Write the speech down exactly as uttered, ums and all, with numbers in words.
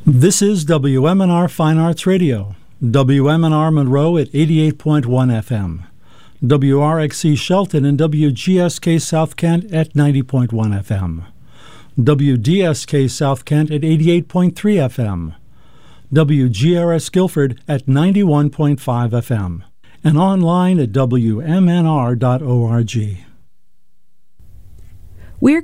This is W M N R Fine Arts Radio, W M N R Monroe at eighty-eight point one F M, W R X C Shelton and W G S K South Kent at ninety point one F M, W D S K South Kent at eighty-eight point three F M, W G R S Guilford at ninety-one point five F M, and online at W M N R dot org.